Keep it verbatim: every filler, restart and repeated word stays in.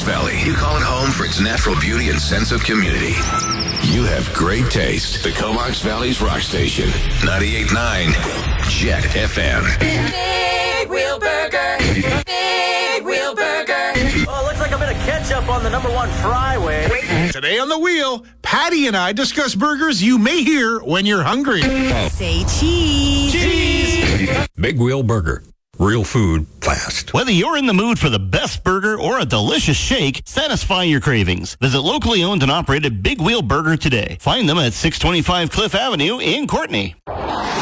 Comox Valley. You call it home for its natural beauty and sense of community. You have great taste. The Comox Valley's rock station. ninety-eight point nine Jet F M. Big Wheel Burger. Big Wheel Burger. Oh, looks like a bit of ketchup on the number one Fryway. Today on The Wheel, Patty and I discuss burgers you may hear when you're hungry. Say cheese. Cheese! Big Wheel Burger. Real food, fast. Whether you're in the mood for the best burger or a delicious shake, satisfy your cravings. Visit locally owned and operated Big Wheel Burger today. Find them at six twenty-five Cliff Avenue in Courtney.